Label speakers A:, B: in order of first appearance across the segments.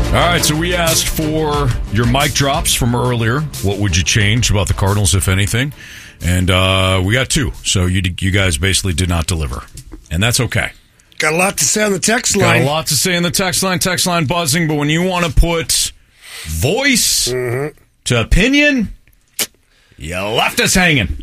A: All right, so we asked for your mic drops from earlier. What would you change about the Cardinals, if anything? And we got 2. So you guys basically did not deliver. And that's okay.
B: Got a lot to say on the text line.
A: Got a lot to say in the text line buzzing. But when you want to put voice to opinion, you left us hanging.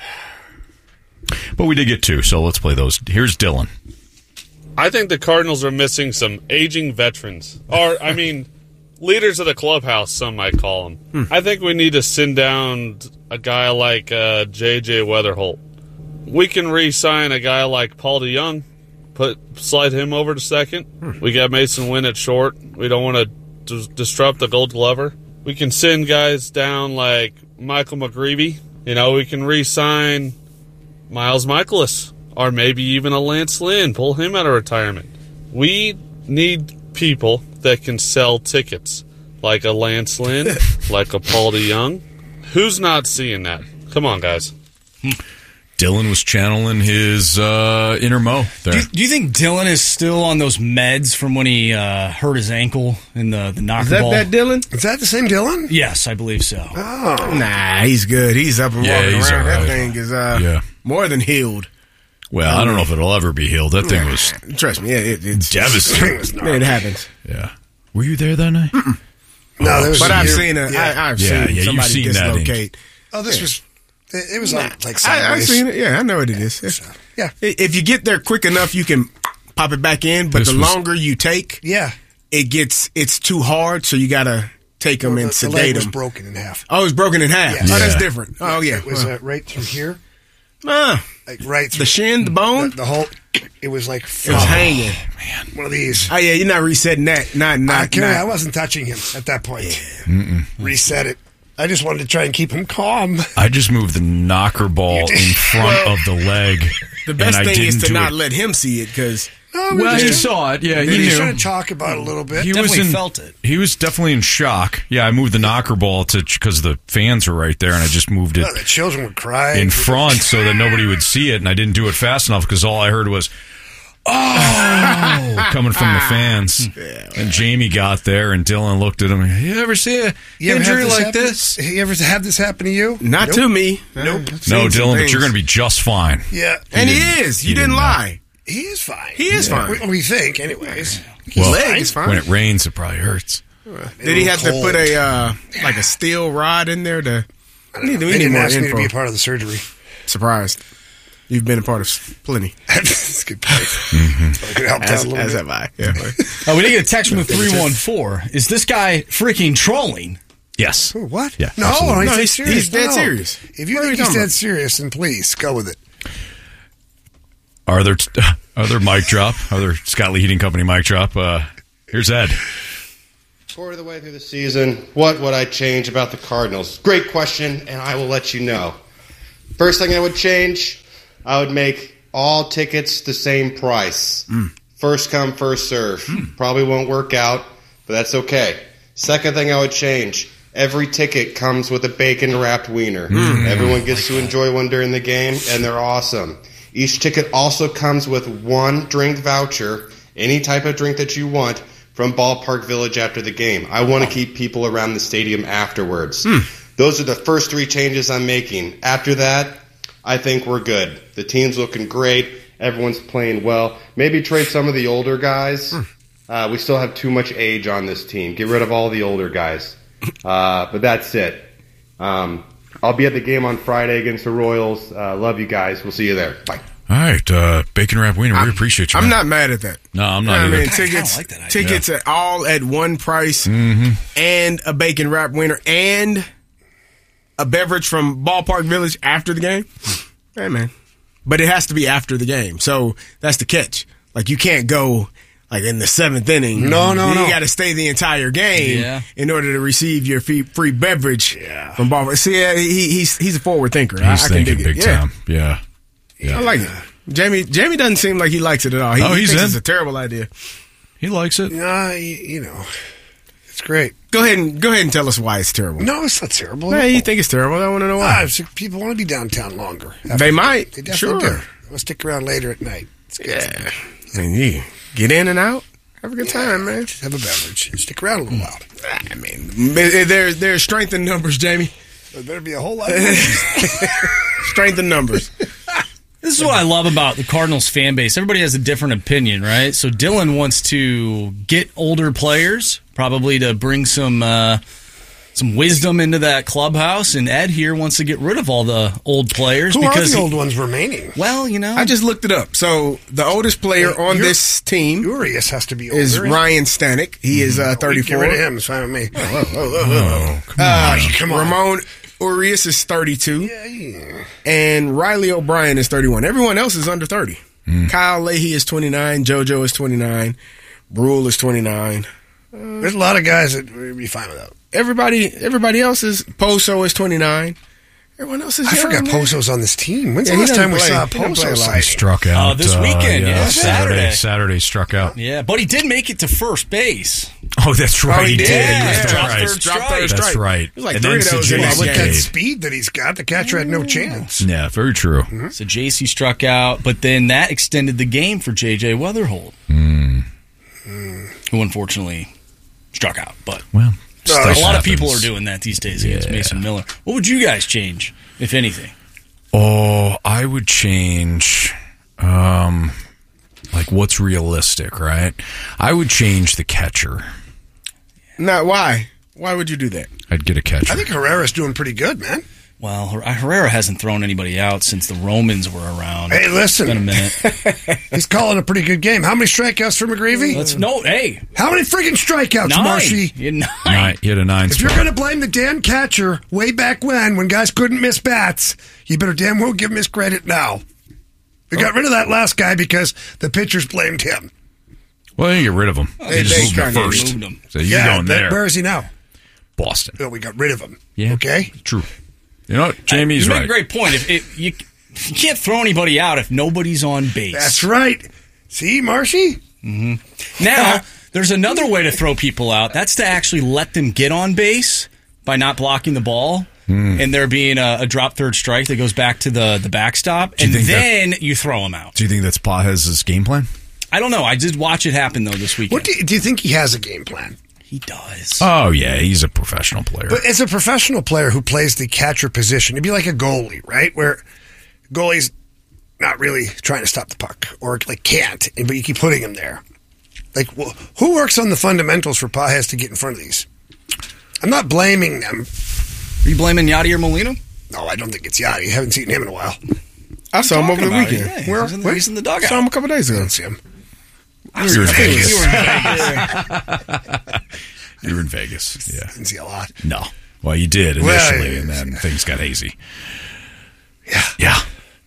A: But we did get 2, so let's play those. Here's Dylan.
C: I think the Cardinals are missing some aging veterans. Or, leaders of the clubhouse, some might call them. I think we need to send down a guy like J.J. Weatherholt. We can re-sign a guy like Paul DeYoung, slide him over to second. We got Mason Wynn at short. We don't want to disrupt the Gold Glover. We can send guys down like Michael McGreevy. We can re-sign Miles Michaelis. Or maybe even a Lance Lynn. Pull him out of retirement. We need people that can sell tickets. Like a Lance Lynn, like a Paul DeYoung. Who's not seeing that? Come on, guys.
A: Dylan was channeling his inner Mo there.
D: Do you think Dylan is still on those meds from when he hurt his ankle in the knocker ball?
E: Is that Dylan?
B: Is that the same Dylan?
D: Yes, I believe so.
B: Oh.
E: Nah, he's good. He's up and walking around.
A: Right.
E: That thing is more than healed.
A: Well, I don't know if it'll ever be healed. That thing was...
E: Trust me, it's
A: devastating.
E: It happens.
A: Yeah. Were you there that night?
B: No,
E: but I've seen it. I've seen somebody dislocate.
B: This was... It was like sideways.
E: I've seen it. Yeah, I know what it is.
B: Yeah.
E: If you get there quick enough, you can pop it back in. But longer you take, it's too hard. So you got to take them and sedate them. The leg was
B: broken in half.
E: Oh, it was broken in half.
B: Yes.
E: Oh, that's different. Oh, yeah.
B: It was right through here. Like right through
E: the shin, the bone,
B: the whole. It was like
E: it was hanging.
A: Man,
E: one of these. Oh yeah, you're not resetting that.
B: I wasn't touching him at that point. Yeah. Reset it. I just wanted to try and keep him calm.
A: I just moved the knocker ball in front of the leg.
E: The best thing is to not let him see it because.
A: He saw it. Yeah, he knew.
B: He was trying to talk about it a little bit.
A: He
D: felt it.
A: He was definitely in shock. Yeah, I moved the knocker ball because the fans were right there, and I just moved it.
B: The children would cry
A: in front so that nobody would see it, and I didn't do it fast enough because all I heard was, "Oh!" coming from the fans. Yeah, and Jamie got there, and Dylan looked at him. You ever see an injury like this?
B: You ever had this happen to you?
E: Not to me.
B: Nope.
A: No, Dylan, but you're going to be just fine.
B: Yeah,
E: and he is. You didn't lie.
B: He is fine.
E: He is fine.
B: We think, anyways.
A: His leg is fine. When it rains, it probably hurts.
E: Did he have to put a steel rod in there to?
B: We need more info. Me to be a part of the surgery.
E: Surprised. You've been a part of plenty.
B: That's a good point. I could help out a little bit.
E: Have I. Yeah.
D: We did get a text from 314. Is this guy freaking trolling?
A: Yes.
B: What?
A: Yeah.
B: No, he's serious.
E: He's dead serious.
B: If you think he's dead serious, then please go with it.
A: Are there mic drop? Are there Scott Lee Heating Company mic drop? Here's Ed.
F: Quarter of the way through the season, what would I change about the Cardinals? Great question, and I will let you know. First thing I would change, I would make all tickets the same price. First come, first serve. Probably won't work out, but that's okay. Second thing I would change, every ticket comes with a bacon-wrapped wiener. Everyone gets to enjoy one during the game, and they're awesome. Each ticket also comes with one drink voucher, any type of drink that you want, from Ballpark Village after the game. I want to keep people around the stadium afterwards. Those are the first 3 changes I'm making. After that, I think we're good. The team's looking great. Everyone's playing well. Maybe trade some of the older guys. We still have too much age on this team. Get rid of all the older guys. But that's it. I'll be at the game on Friday against the Royals. Love you guys. We'll see you there. Bye.
A: All right, bacon wrap wiener. We appreciate you.
E: I'm not mad at that.
A: No, I'm not either.
E: Tickets are all at one price, and a bacon wrap wiener, and a beverage from Ballpark Village after the game. Hey, man. But it has to be after the game. So that's the catch. Like, you can't go like in the 7th inning.
B: No.
E: You got to stay the entire game in order to receive your free beverage from Ballpark. See, he's a forward thinker.
A: He's thinking big time. Yeah.
E: I like it. Jamie doesn't seem like he likes it at all. He thinks it's a terrible idea.
A: He likes it.
B: It's great.
E: Go ahead and tell us why it's terrible.
B: No, it's not terrible.
E: Hey, you think it's terrible? I want to know why.
B: People want to be downtown longer.
E: They might.
B: They definitely do. They'll stick around later at night. It's good.
E: Yeah. And you get in and out. Have a good time, man.
B: Just have a beverage. Stick around a little while.
E: I mean, there's strength in numbers, Jamie.
B: There better be a whole lot of
E: Strength in numbers.
D: This is what I love about the Cardinals fan base. Everybody has a different opinion, right? So Dylan wants to get older players, probably to bring some wisdom into that clubhouse, and Ed here wants to get rid of all the old players.
B: Who
D: because
B: are the old ones remaining?
D: Well,
E: I just looked it up. So the oldest player on this team
B: Urias has to be older.
E: is Ryan Stanek. He is 34.
B: Get rid of him. It's fine with me. Come on.
E: Ramon Urias is 32.
B: Yeah.
E: And Riley O'Brien is 31. Everyone else is under 30. Kyle Leahy is 29. JoJo is 29. Brule is 29.
B: There's a lot of guys that would be fine with that.
E: Everybody else is Poso is 29. Everyone else is
B: I
E: young,
B: forgot
E: man.
B: Poso's on this team. When's
E: Yeah,
B: the
E: he
B: last time we
E: doesn't
B: saw
E: play. He doesn't play
B: Poso
E: a lot.
B: sighting?
A: Struck out.
D: this weekend, Saturday.
A: Saturday struck out.
D: Yeah, but he did make it to first base.
A: Oh, that's right.
E: he did.
A: That's
D: Dropped
A: right.
D: third strike.
A: That's right.
E: It was like
A: and
E: 3
A: then
E: of those in that
A: Sajay
B: With that
E: game.
B: speed that he's got, the catcher had no chance.
A: Yeah, very true.
D: So JC struck out, but then that extended the game for JJ Weatherholt, who unfortunately struck out. But
A: Well,
D: a lot of people are doing that these days against Mason Miller. What would you guys change, if anything?
A: Oh, I would change, like what's realistic, right? I would change the catcher.
E: Now, why? Why would you do that?
A: I'd get a catcher.
B: I think Herrera's doing pretty good, man.
D: Well, Herrera hasn't thrown anybody out since the Romans were around.
B: Hey, listen.
D: It's been a minute.
B: He's calling a pretty good game. How many strikeouts for McGreevy?
D: Hey,
B: How many freaking strikeouts,
D: 9.
B: Marshy?
D: You had 9.
A: Nine, he had a 9
B: If you're going to blame the damn catcher way back when guys couldn't miss bats, you better damn well give him his credit now. We got rid of that last guy because the pitchers blamed him.
A: Well, you get rid of him.
E: They
A: You just moved him
E: kinda
A: first.
D: moved him.
A: So you're going there.
B: Where is he now?
A: Boston.
B: Oh, we got rid of him.
A: Yeah.
B: Okay?
A: True. You know what? Jamie's
D: you make
A: right.
D: a great point. If you can't throw anybody out if nobody's on base.
B: That's right. See, Marshy?
D: Now, there's another way to throw people out. That's to actually let them get on base by not blocking the ball. And there being a drop third strike that goes back to the backstop,
A: you
D: and
A: think
D: then you throw them out.
A: Do you think that's Pajez's game plan?
D: I don't know. I did watch it happen, though, this weekend.
B: What do you think he has a game plan?
D: He does.
A: Oh, yeah. He's a professional player.
B: But as a professional player who plays the catcher position, it'd be like a goalie, right? Where goalie's not really trying to stop the puck or like can't, but you keep putting him there. Like, who works on the fundamentals for Pajes to get in front of these? I'm not blaming them.
D: Are you blaming Yadier Molina?
B: No, I don't think it's Yachty. I haven't seen him in a while.
E: I saw him over the
D: About it,
E: weekend.
D: yeah. He's in the dugout.
E: Saw him a couple days
B: I
E: ago.
B: don't see him.
A: You're in Vegas.
D: You were in Vegas.
A: You're in Vegas. Yeah.
B: Didn't see a lot.
A: No. Well, you did
B: Well,
A: initially, and then things got hazy.
B: Yeah.
A: Yeah.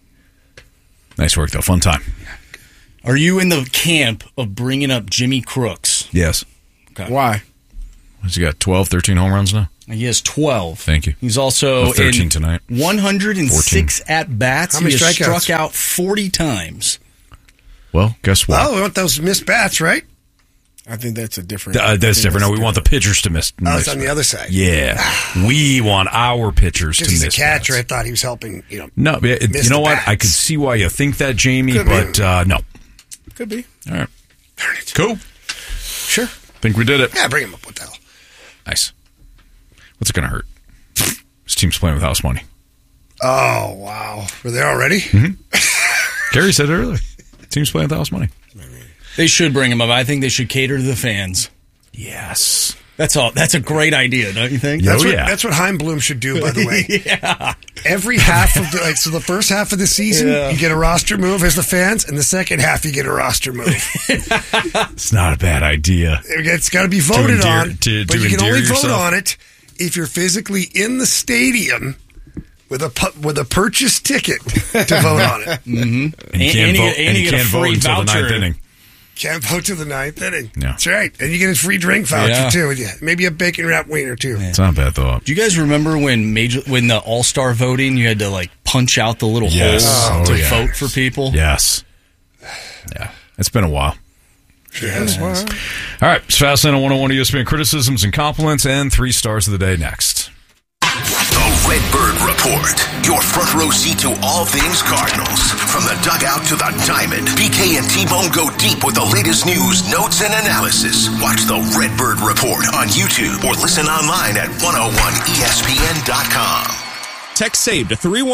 A: Nice work, though. Fun time.
D: Are you in the camp of bringing up Jimmy Crooks?
A: Yes.
E: Why?
A: What's he got? 12, 13 home runs now?
D: He has 12.
A: Thank you.
D: He's also
A: Well, 13
D: in
A: tonight.
D: 106 at-bats.
B: How many
D: He has
B: strikeouts?
D: struck out 40 times.
A: Well, guess what?
B: Well, we want those missed bats, right?
E: I think that's a different.
A: That's different. No, we want the pitchers to miss.
B: Oh, it's on the other side.
A: Yeah. We want our pitchers to
B: Because
A: miss.
B: he's a catcher,
A: bats.
B: I thought he was helping,
A: No, you
B: miss
A: know
B: the
A: what?
B: bats.
A: I could see why you think that, Jamie,
B: Could be.
A: but no.
E: Could be.
A: All right.
B: Darn it.
A: Cool.
B: Sure.
A: Think we did it.
B: Yeah, bring him up. What the hell?
A: Nice. What's it going to hurt? This team's playing with house money.
B: Oh, wow. Were they already?
A: Gary said it earlier. Team's playing with house money.
D: They should bring him up. I think they should cater to the fans.
A: Yes.
D: That's all. That's a great idea, don't you think?
A: Yeah.
B: That's
A: Oh,
B: what,
A: yeah.
B: That's what Heimbloom should do, by the way. Yeah. Every half of so the first half of the season, you get a roster move as the fans, and the second half, you get a roster move.
A: It's not a bad idea.
B: It's got to be voted
A: endear-
B: on,
A: to
B: but you can
A: endear
B: only vote
A: yourself.
B: on it if you're physically in the stadium with a purchased ticket to vote on it.
A: And
D: And
A: you can't
D: you
A: vote,
D: get-
A: and
D: you
A: you
D: get a
A: can't vote
D: free
A: until the
D: voucher.
A: ninth inning.
B: Can't vote to the ninth inning.
A: Yeah.
B: That's right. And you get a free drink voucher,
D: Yeah.
B: too. Yeah. Maybe a bacon wrap wiener, too.
A: It's not bad, though.
D: Do you guys remember when the All-Star voting, you had to like punch out the little
A: Yes.
D: holes
A: Oh,
D: to
A: yeah.
D: vote for people?
A: Yes. Yeah. It's been a while.
B: Yes.
A: All right. It's Fastlane on 101 ESPN. Criticisms and compliments and 3 stars of the day next.
G: The Redbird Report, your front row seat to all things Cardinals. From the dugout to the diamond, BK and T-Bone go deep with the latest news, notes, and analysis. Watch the Redbird Report on YouTube or listen online at 101ESPN.com.
H: Text SAVE to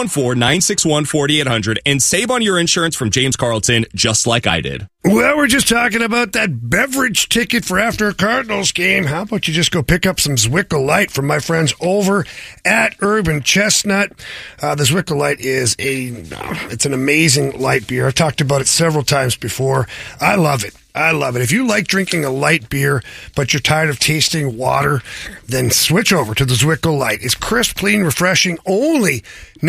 H: 314-961-4800 and save on your insurance from James Carlton, just like I did.
B: Well, we're just talking about that beverage ticket for after a Cardinals game. How about you just go pick up some Zwickau Light from my friends over at Urban Chestnut? The Zwickau Light is it's an amazing light beer. I've talked about it several times before. I love it. I love it. If you like drinking a light beer, but you're tired of tasting water, then switch over to the Zwickau Light. It's crisp, clean, refreshing, only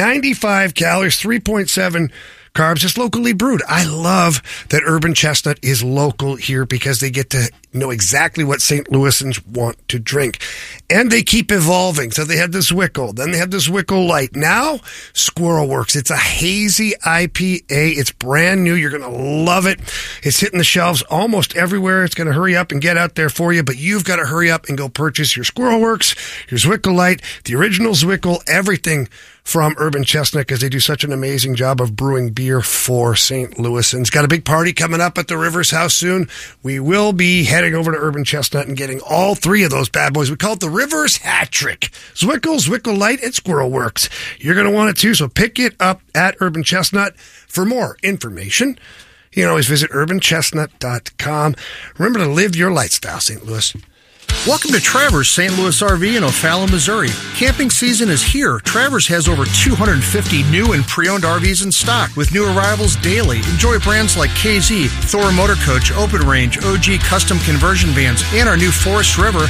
B: 95 calories, 3.7 carbs. It's locally brewed. I love that Urban Chestnut is local here because they get to know exactly what St. Louisans want to drink. And they keep evolving. So they had the Zwickau, then they have the Zwickau Light. Now, Squirrel Works. It's a hazy IPA. It's brand new. You're going to love it. It's hitting the shelves almost everywhere. It's going to hurry up and get out there for you, but you've got to hurry up and go purchase your Squirrel Works, your Zwickau Light, the original Zwickau, everything from Urban Chestnut because they do such an amazing job of brewing beer for St. Louisans. Got a big party coming up at the Rivers House soon. We will be heading over to Urban Chestnut and getting all three of those bad boys. We call it the Rivers Hat Trick. Zwickau Light, and Squirrel Works. You're going to want it too, so pick it up at Urban Chestnut. For more information, you can always visit urbanchestnut.com. Remember to live your lifestyle, St. Louis.
I: Welcome to Travers St. Louis RV in O'Fallon, Missouri. Camping season is here. Travers has over 250 new and pre-owned RVs in stock with new arrivals daily. Enjoy brands like KZ, Thor Motor Coach, Open Range, OG Custom Conversion Vans, and our new Forest River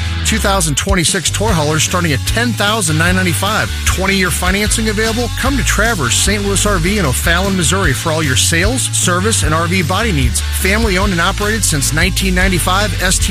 I: 2026 toy haulers starting at $10,995. 20-year financing available? Come to Travers St. Louis RV in O'Fallon, Missouri for all your sales, service, and RV body needs. Family owned and operated since 1995.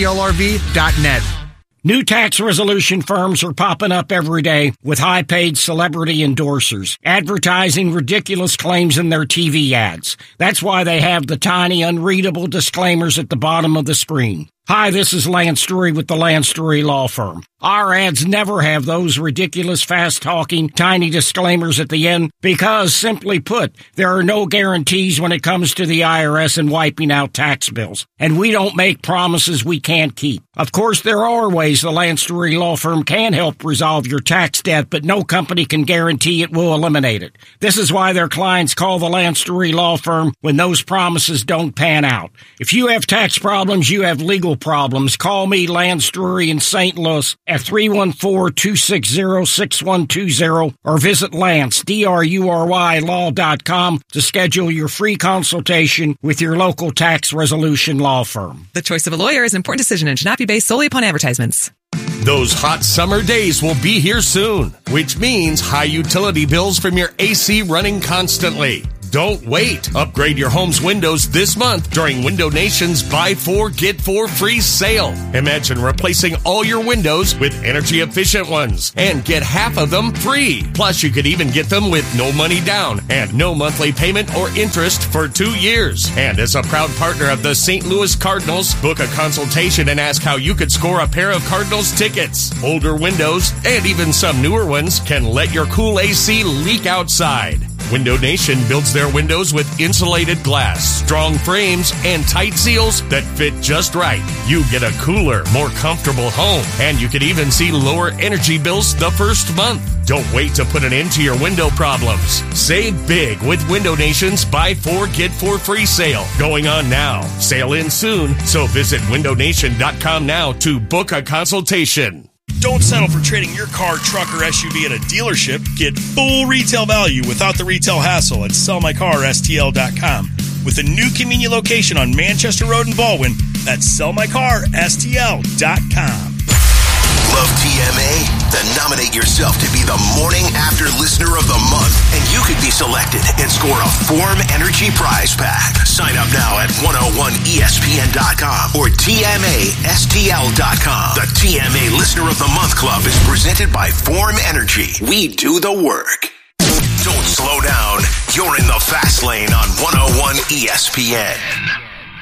I: STLRV.net.
J: New tax resolution firms are popping up every day with high-paid celebrity endorsers, advertising ridiculous claims in their TV ads. That's why they have the tiny, unreadable disclaimers at the bottom of the screen. Hi, this is Lance Drury with the Lance Drury Law Firm. Our ads never have those ridiculous, fast-talking, tiny disclaimers at the end because, simply put, there are no guarantees when it comes to the IRS and wiping out tax bills. And we don't make promises we can't keep. Of course, there are ways the Lance Drury Law Firm can help resolve your tax debt, but no company can guarantee it will eliminate it. This is why their clients call the Lance Drury Law Firm when those promises don't pan out. If you have tax problems, you have legal problems, call me, Lance Drury in St. Louis at 314-260-6120 or visit Lance, DRURY law.com to schedule your free consultation with your local tax resolution law firm.
K: The choice of a lawyer is an important decision and should not be based solely upon advertisements.
L: Those hot summer days will be here soon, which means high utility bills from your AC running constantly. Don't wait. Upgrade your home's windows this month during Window Nation's Buy 4, Get 4 free sale. Imagine replacing all your windows with energy-efficient ones and get half of them free. Plus, you could even get them with no money down and no monthly payment or interest for 2 years. And as a proud partner of the St. Louis Cardinals, book a consultation and ask how you could score a pair of Cardinals tickets. Older windows, and even some newer ones, can let your cool AC leak outside. Window Nation builds their windows with insulated glass, strong frames, and tight seals that fit just right. You get a cooler, more comfortable home, and you can even see lower energy bills the first month. Don't wait to put an end to your window problems. Save big with Window Nation's Buy 4, Get 4 free sale going on now. Sale ends soon, so visit windownation.com now to book a consultation.
M: Don't settle for trading your car, truck, or SUV at a dealership. Get full retail value without the retail hassle at sellmycarstl.com. With a new convenient location on Manchester Road in Baldwin, that's sellmycarstl.com.
G: Love TMA? Then nominate yourself to be the Morning After Listener of the Month, and you could be selected and score a Form Energy prize pack. Sign up now at 101ESPN.com or TMASTL.com. The TMA Listener of the Month Club is presented by Form Energy. We do the work. Don't slow down. You're in the fast lane on 101 ESPN.